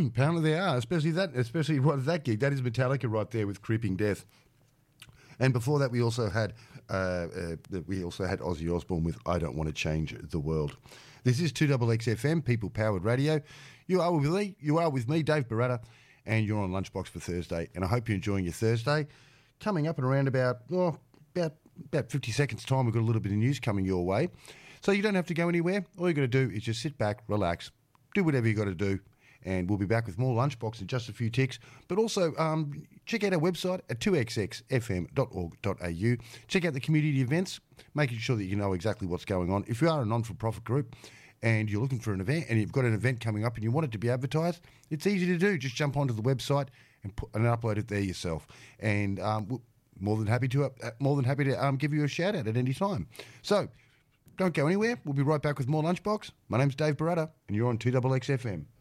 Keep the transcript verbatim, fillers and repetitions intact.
Apparently they are, especially that, especially what that gig. That is Metallica right there with Creeping Death. And before that, we also had uh, uh, we also had Ozzy Osbourne with "I Don't Want to Change the World." This is two X X F M, People Powered Radio. You are with me, you are with me, Dave Barata, and you're on Lunchbox for Thursday. And I hope you're enjoying your Thursday. Coming up in around about oh, about about fifty seconds time, we've got a little bit of news coming your way. So you don't have to go anywhere. All you got to do is just sit back, relax, do whatever you got to do. And we'll be back with more Lunchbox in just a few ticks. But also, um, check out our website at two x x f m dot org dot a u. Check out the community events, making sure that you know exactly what's going on. If you are a non-for-profit group and you're looking for an event and you've got an event coming up and you want it to be advertised, it's easy to do. Just jump onto the website and, put, and upload it there yourself. And um, we're more than happy to, uh, more than happy to um, give you a shout-out at any time. So don't go anywhere. We'll be right back with more Lunchbox. My name's Dave Barata, and you're on two X X F M.